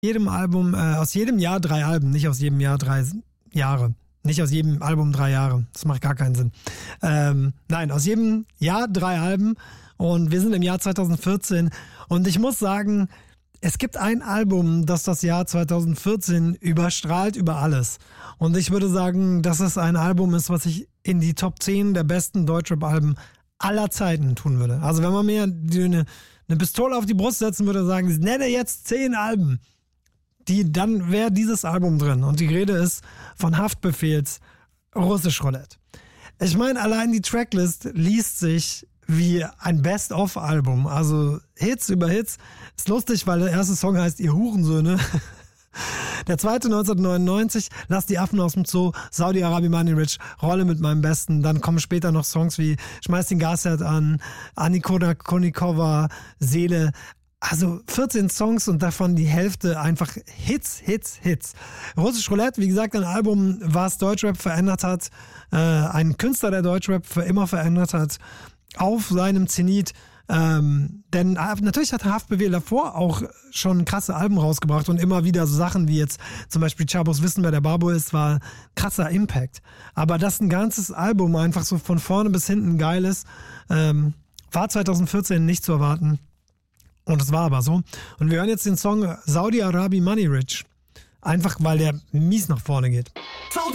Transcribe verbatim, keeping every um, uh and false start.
jedem Album, äh, aus jedem Jahr drei Alben, nicht aus jedem Jahr drei Jahre. Nicht aus jedem Album drei Jahre. Das macht gar keinen Sinn. Ähm, nein, aus jedem Jahr drei Alben. Und wir sind im Jahr zwanzig vierzehn. Und ich muss sagen, es gibt ein Album, das das Jahr zwanzig vierzehn überstrahlt über alles. Und ich würde sagen, dass es ein Album ist, was ich in die Top zehn der besten Deutschrap-Alben aller Zeiten tun würde. Also wenn man mir eine, eine Pistole auf die Brust setzen würde und sagen, ich nenne jetzt zehn Alben, die, dann wäre dieses Album drin. Und die Rede ist von Haftbefehls Russisch Roulette. Ich meine, allein die Tracklist liest sich wie ein Best-of-Album. Also Hits über Hits. Ist lustig, weil der erste Song heißt Ihr Hurensöhne. Der zweite neunzehnhundertneunundneunzig, Lass die Affen aus dem Zoo, Saudi-Arabien Money Rich, Rolle mit meinem Besten. Dann kommen später noch Songs wie Schmeiß den Gasherd an, Annikona Konikova, Seele. Also vierzehn Songs und davon die Hälfte einfach Hits, Hits, Hits. Russisch Roulette, wie gesagt, ein Album, was Deutschrap verändert hat. Äh, ein Künstler, der Deutschrap für immer verändert hat. Auf seinem Zenit. Ähm, denn natürlich hat Haftbefehl davor auch schon krasse Alben rausgebracht und immer wieder so Sachen wie jetzt zum Beispiel Chabos Wissen, wer der Babo ist, war krasser Impact. Aber dass ein ganzes Album einfach so von vorne bis hinten geil ist, ähm, war zwanzig vierzehn nicht zu erwarten. Und es war aber so. Und wir hören jetzt den Song Saudi-Arabien Money Rich. Einfach weil der mies nach vorne geht.